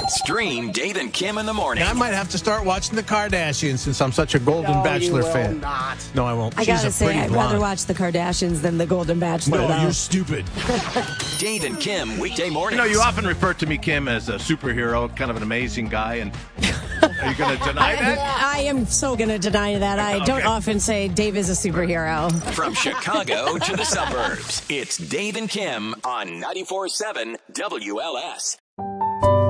Stream Dave and Kim in the morning. I might have to start watching the Kardashians since I'm such a Golden Bachelor fan. Not. No, I won't. I gotta say, I'd rather watch the Kardashians than the Golden Bachelor. No, though. you're stupid. Dave and Kim, weekday mornings. You often refer to me, Kim, as a superhero, kind of an amazing guy, and are you going to deny that? I am so going to deny that. I don't often say Dave is a superhero. From Chicago to the suburbs, it's Dave and Kim on 94.7 WLS.